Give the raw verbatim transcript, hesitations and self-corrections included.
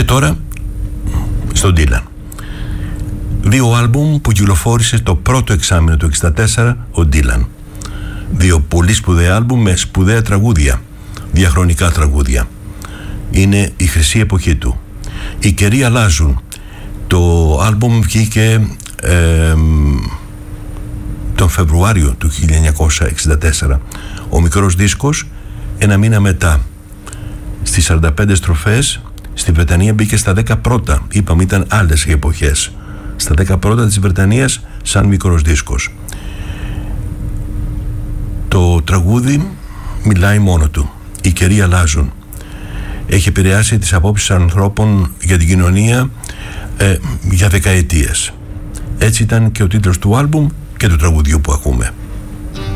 Και τώρα στον Ντίλαν. Δύο άλμπουμ που κυκλοφόρησε το πρώτο εξάμηνο του εξήντα τέσσερα ο Ντίλαν. Δύο πολύ σπουδαία άλμπουμ με σπουδαία τραγούδια, διαχρονικά τραγούδια. Είναι η χρυσή εποχή του. Οι καιροί αλλάζουν. Το άλμπουμ βγήκε ε, τον Φεβρουάριο του χίλια εννιακόσια εξήντα τέσσερα. Ο μικρός δίσκος ένα μήνα μετά. Στις σαράντα πέντε στροφές στη Βρετανία μπήκε στα δέκα πρώτα. Είπαμε ήταν άλλες οι εποχές. Στα δέκα πρώτα της Βρετανίας σαν μικρός δίσκος. Το τραγούδι μιλάει μόνο του. Οι καιροί αλλάζουν. Έχει επηρεάσει τις απόψεις ανθρώπων για την κοινωνία ε, για δεκαετίες. Έτσι ήταν και ο τίτλος του άλμπουμ και του τραγουδιού που ακούμε.